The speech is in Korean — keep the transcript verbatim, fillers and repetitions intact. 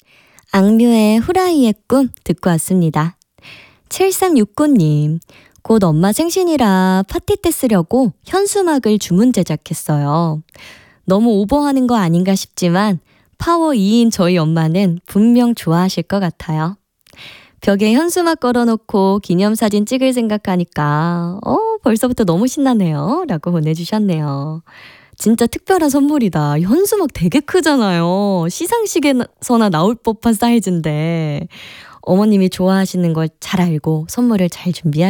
악뮤의 후라이의 꿈 듣고 왔습니다. 칠삼육구님, 곧 엄마 생신이라 파티 때 쓰려고 현수막을 주문 제작했어요. 너무 오버하는 거 아닌가 싶지만 파워 이인 저희 엄마는 분명 좋아하실 것 같아요. 벽에 현수막 걸어놓고 기념사진 찍을 생각하니까 어 벌써부터 너무 신나네요 라고 보내주셨네요. 진짜 특별한 선물이다. 현수막 되게 크잖아요. 시상식에서나 나올 법한 사이즈인데 어머님이 좋아하시는 걸 잘 알고 선물을 잘 준비하